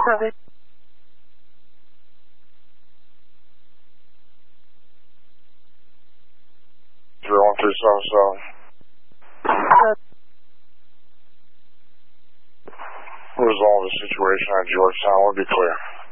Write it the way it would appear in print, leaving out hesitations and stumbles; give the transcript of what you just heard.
Copy. 01377. Resolve the situation at Georgetown will be clear.